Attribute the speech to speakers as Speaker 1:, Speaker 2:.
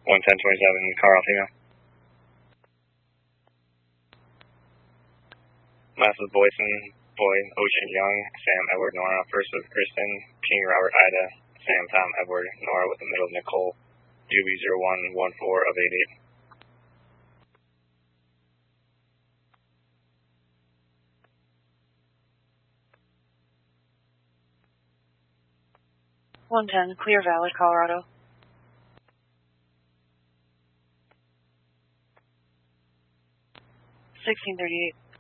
Speaker 1: 11027, car Altima. Massive Boyson, Boyd, Ocean Young, Sam, Edward, Nora. First with Kristen, King, Robert, Ida, Sam, Tom, Edward, Nora with the middle of Nicole. UB0114 of 88.
Speaker 2: (110) Clear Valley, Colorado. (1638)